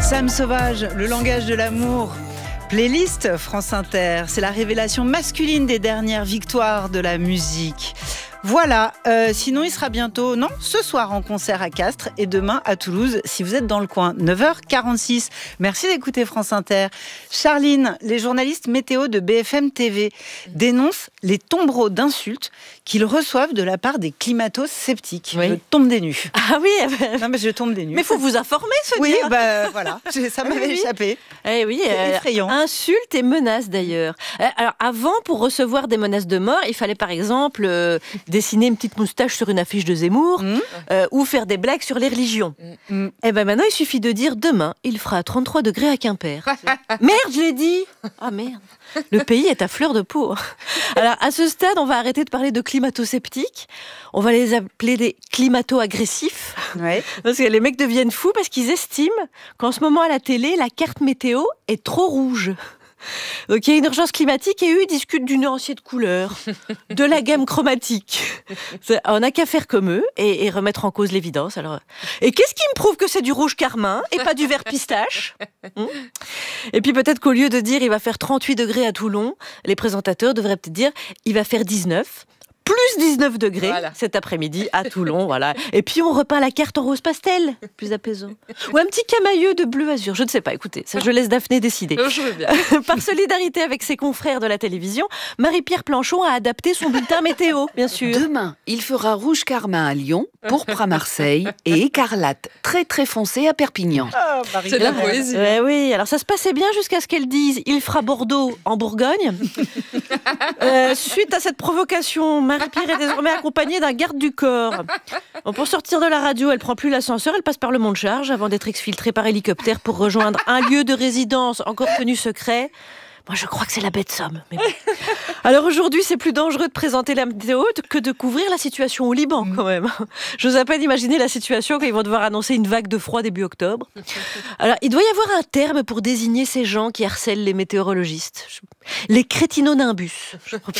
Sam Sauvage, le langage de l'amour. Playlist France Inter, c'est la révélation masculine des dernières victoires de la musique. Voilà, sinon il sera bientôt, ce soir en concert à Castres et demain à Toulouse, si vous êtes dans le coin, 9h46. Merci d'écouter France Inter. Charline, les journalistes météo de BFM TV dénoncent les tombereaux d'insultes qu'ils reçoivent de la part des climato-sceptiques. Oui. Je tombe des nues. Ah oui, non mais je tombe des nues. Mais il faut vous informer, se oui, dire. Oui, voilà, ça m'avait échappé. Eh oui, c'est effrayant. Insultes et menaces d'ailleurs. Alors avant, pour recevoir des menaces de mort, il fallait par exemple dessiner une petite moustache sur une affiche de Zemmour ou faire des blagues sur les religions. Et ben maintenant, il suffit de dire demain, il fera 33 degrés à Quimper. Merde, je l'ai dit. Ah merde. Le pays est à fleur de peau. Alors à ce stade, on va arrêter de parler de climato-sceptiques. On va les appeler des climato-agressifs. Ouais. Parce que les mecs deviennent fous parce qu'ils estiment qu'en ce moment à la télé, la carte météo est trop rouge. Donc il y a une urgence climatique et eux ils discutent du nuancier de couleurs, de la gamme chromatique. On n'a qu'à faire comme eux et remettre en cause l'évidence. Alors, et qu'est-ce qui me prouve que c'est du rouge carmin et pas du vert pistache ? Et puis peut-être qu'au lieu de dire il va faire 38 degrés à Toulon, les présentateurs devraient peut-être dire il va faire 19. Plus 19 degrés cet après-midi à Toulon, voilà. Et puis on repeint la carte en rose pastel, plus apaisant. Ou un petit camailleux de bleu azur, je ne sais pas, écoutez, ça je laisse Daphné décider. Je veux bien. Par solidarité avec ses confrères de la télévision, Marie-Pierre Planchon a adapté son bulletin météo, bien sûr. Demain, il fera rouge carmin à Lyon, pourpre à Marseille et écarlate très très foncé à Perpignan. Oh, c'est de la poésie. Oui, alors ça se passait bien jusqu'à ce qu'elle dise il fera Bordeaux en Bourgogne. Suite à cette provocation, Marie-Pierre est désormais accompagnée d'un garde du corps. Bon, pour sortir de la radio, elle prend plus l'ascenseur, elle passe par le monte-charge avant d'être exfiltrée par hélicoptère pour rejoindre un lieu de résidence encore tenu secret. Moi, je crois que c'est la baie de Somme. Mais bon. Alors aujourd'hui, c'est plus dangereux de présenter la météo que de couvrir la situation au Liban, quand même. J'ose à peine imaginer la situation quand ils vont devoir annoncer une vague de froid début octobre. Alors, il doit y avoir un terme pour désigner ces gens qui harcèlent les météorologistes. Les crétinonimbus.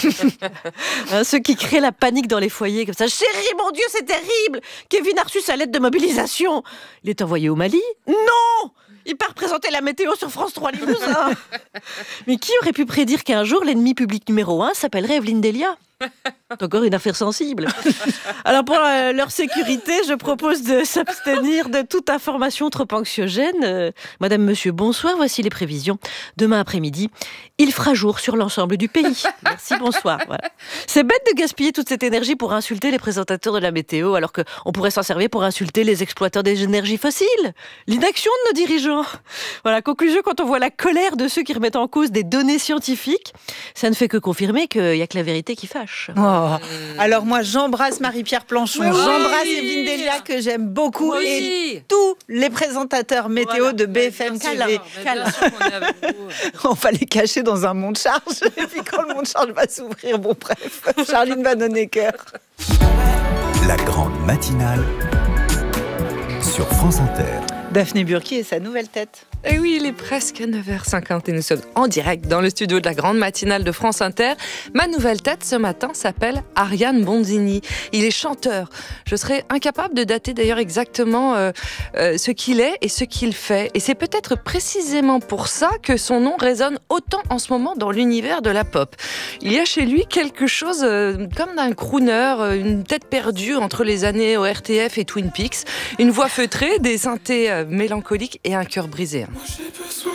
Ceux qui créent la panique dans les foyers comme ça. Chérie, mon Dieu, c'est terrible. Kevin a reçu sa lettre de mobilisation. Il est envoyé au Mali ? Non ! Il part présenter la météo sur France 3 Limousin. Mais qui aurait pu prédire qu'un jour, l'ennemi public numéro 1 s'appellerait Evelyne Delia ? C'est encore une affaire sensible. Alors pour leur sécurité, je propose de s'abstenir de toute information trop anxiogène. Madame, monsieur, bonsoir, voici les prévisions. Demain après-midi, il fera jour sur l'ensemble du pays. Merci, bonsoir. Voilà. C'est bête de gaspiller toute cette énergie pour insulter les présentateurs de la météo, alors qu'on pourrait s'en servir pour insulter les exploiteurs des énergies fossiles. L'inaction de nos dirigeants. Voilà, conclusion, quand on voit la colère de ceux qui remettent en cause des données scientifiques, ça ne fait que confirmer qu'il n'y a que la vérité qui fâche. Oh. Alors moi, j'embrasse Marie-Pierre Planchon, j'embrasse Evelyne Delia que j'aime beaucoup et tous les présentateurs météo de BFM TV. On va les cacher dans un monte-charge et puis quand le monte-charge va s'ouvrir, bon bref, Charline Vanhoenacker. La grande matinale sur France Inter. Daphné Burki et sa nouvelle tête. Et oui, il est presque 9h50 et nous sommes en direct dans le studio de la grande matinale de France Inter. Ma nouvelle tête ce matin s'appelle Ariane Bonzini. Il est chanteur. Je serais incapable de dater d'ailleurs exactement ce qu'il est et ce qu'il fait. Et c'est peut-être précisément pour ça que son nom résonne autant en ce moment dans l'univers de la pop. Il y a chez lui quelque chose comme d'un crooner, une tête perdue entre les années ORTF et Twin Peaks, une voix feutrée, des synthés mélancoliques et un cœur brisé. Moi j'ai besoin